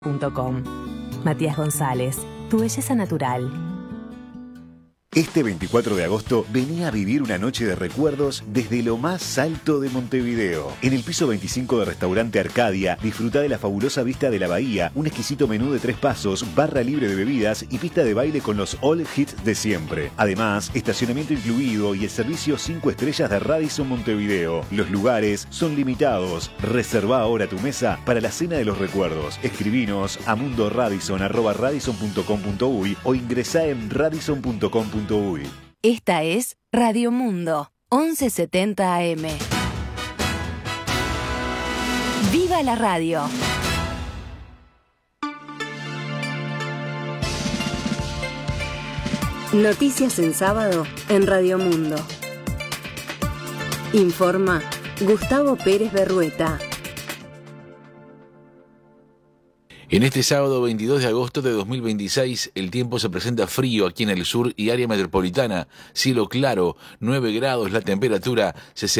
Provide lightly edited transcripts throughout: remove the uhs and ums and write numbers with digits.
Matías González, tu belleza natural. Este 24 de agosto vení a vivir una noche de recuerdos desde lo más alto de Montevideo. En el piso 25 de Restaurante Arcadia, disfruta de la fabulosa vista de la bahía, un exquisito menú de 3 pasos, barra libre de bebidas y pista de baile con los all hits de siempre. Además, estacionamiento incluido y el servicio 5 estrellas de Radisson Montevideo. Los lugares son limitados. Reserva ahora tu mesa para la cena de los recuerdos. Escribinos a mundoradisson@radisson.com.uy o ingresá en radisson.com.uy. Esta es Radio Mundo, 1170 AM. ¡Viva la radio! Noticias en sábado en Radio Mundo. Informa Gustavo Pérez Berrueta. En este sábado 22 de agosto de 2026, el tiempo se presenta frío aquí en el sur y área metropolitana. Cielo claro, 9 grados la temperatura,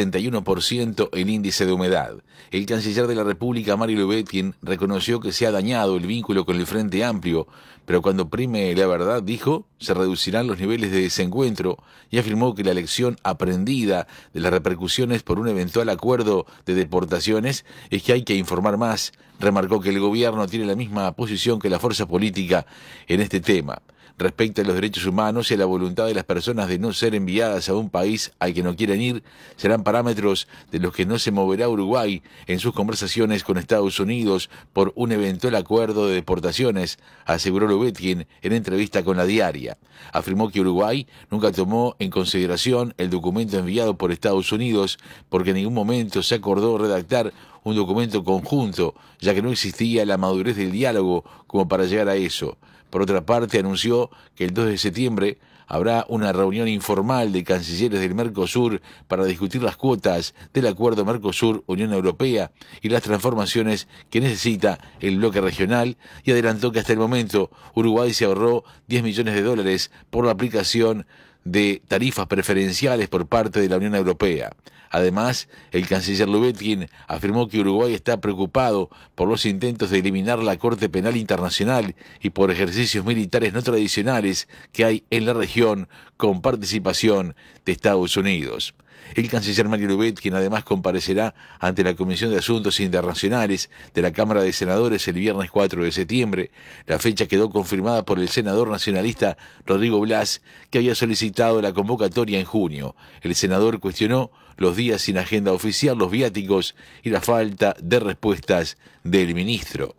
61% el índice de humedad. El canciller de la República, Mario Lobettien, reconoció que se ha dañado el vínculo con el Frente Amplio, pero cuando prime la verdad, dijo, se reducirán los niveles de desencuentro y afirmó que la lección aprendida de las repercusiones por un eventual acuerdo de deportaciones es que hay que informar más. Remarcó que el gobierno tiene la misma posición que la fuerza política en este tema. Respecto a los derechos humanos y a la voluntad de las personas de no ser enviadas a un país al que no quieren ir, serán parámetros de los que no se moverá Uruguay en sus conversaciones con Estados Unidos por un eventual acuerdo de deportaciones, aseguró Lobettien en entrevista con La Diaria. Afirmó que Uruguay nunca tomó en consideración el documento enviado por Estados Unidos porque en ningún momento se acordó redactar un documento conjunto, ya que no existía la madurez del diálogo como para llegar a eso. Por otra parte, anunció que el 2 de septiembre habrá una reunión informal de cancilleres del Mercosur para discutir las cuotas del acuerdo Mercosur-Unión Europea y las transformaciones que necesita el bloque regional, y adelantó que hasta el momento Uruguay se ahorró $10 millones por la aplicación de tarifas preferenciales por parte de la Unión Europea. Además, el canciller Lobettien afirmó que Uruguay está preocupado por los intentos de eliminar la Corte Penal Internacional y por ejercicios militares no tradicionales que hay en la región con participación de Estados Unidos. El canciller Mario Lobettien además comparecerá ante la Comisión de Asuntos Internacionales de la Cámara de Senadores el viernes 4 de septiembre. La fecha quedó confirmada por el senador nacionalista Rodrigo Blas, que había solicitado la convocatoria en junio. El senador cuestionó los días sin agenda oficial, los viáticos y la falta de respuestas del ministro.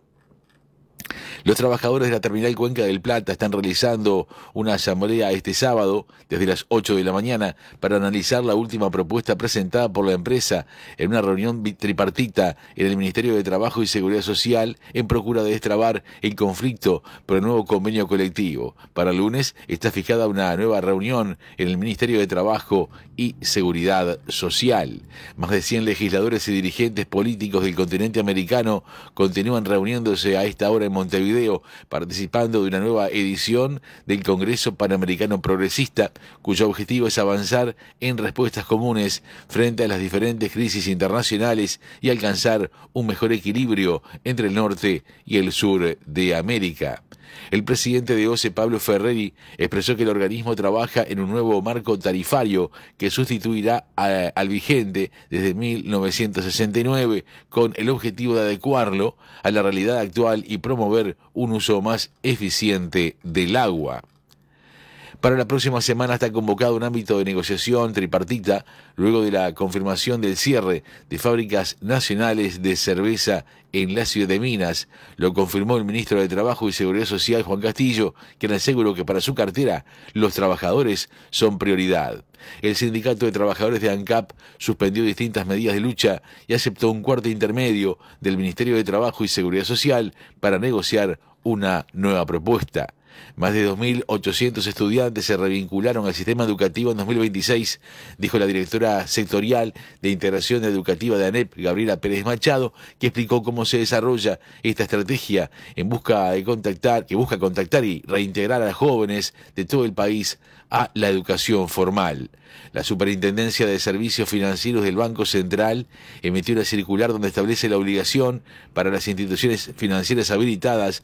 Los trabajadores de la terminal Cuenca del Plata están realizando una asamblea este sábado desde las 8 de la mañana para analizar la última propuesta presentada por la empresa en una reunión tripartita en el Ministerio de Trabajo y Seguridad Social en procura de destrabar el conflicto por el nuevo convenio colectivo. Para el lunes está fijada una nueva reunión en el Ministerio de Trabajo y Seguridad Social. Más de 100 legisladores y dirigentes políticos del continente americano continúan reuniéndose a esta hora en Montevideo, participando de una nueva edición del Congreso Panamericano Progresista, cuyo objetivo es avanzar en respuestas comunes frente a las diferentes crisis internacionales y alcanzar un mejor equilibrio entre el norte y el sur de América. El presidente de OCE, Pablo Ferreri, expresó que el organismo trabaja en un nuevo marco tarifario que sustituirá al vigente desde 1969, con el objetivo de adecuarlo a la realidad actual y promover un uso más eficiente del agua. Para la próxima semana está convocado un ámbito de negociación tripartita luego de la confirmación del cierre de fábricas nacionales de cerveza en la ciudad de Minas. Lo confirmó el ministro de Trabajo y Seguridad Social, Juan Castillo, quien aseguró que para su cartera los trabajadores son prioridad. El sindicato de trabajadores de ANCAP suspendió distintas medidas de lucha y aceptó un cuarto intermedio del Ministerio de Trabajo y Seguridad Social para negociar una nueva propuesta. Más de 2.800 estudiantes se revincularon al sistema educativo en 2026, dijo la directora sectorial de Integración Educativa de ANEP, Gabriela Pérez Machado, que explicó cómo se desarrolla esta estrategia que busca contactar y reintegrar a jóvenes de todo el país a la educación formal. La Superintendencia de Servicios Financieros del Banco Central emitió una circular donde establece la obligación para las instituciones financieras habilitadas